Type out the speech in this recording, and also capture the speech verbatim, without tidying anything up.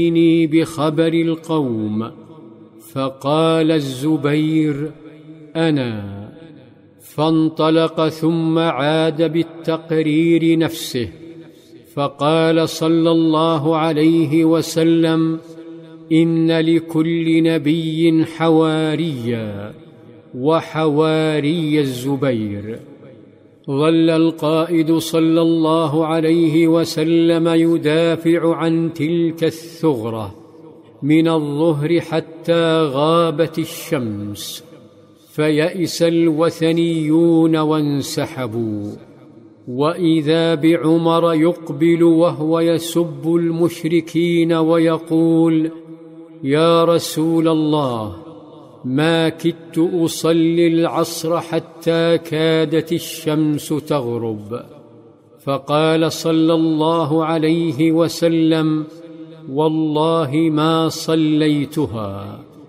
بخبر القوم. فقال الزبير: أنا. فانطلق ثم عاد بالتقرير نفسه، فقال صلى الله عليه وسلم: إن لكل نبي حواريا، وحواري الزبير. ظل القائد صلى الله عليه وسلم يدافع عن تلك الثغرة من الظهر حتى غابت الشمس، فيئس الوثنيون وانسحبوا. وإذا بعمر يقبل وهو يسب المشركين ويقول: يا رسول الله، ما كدت أصلي العصر حتى كادت الشمس تغرب. فقال صلى الله عليه وسلم: والله ما صليتها.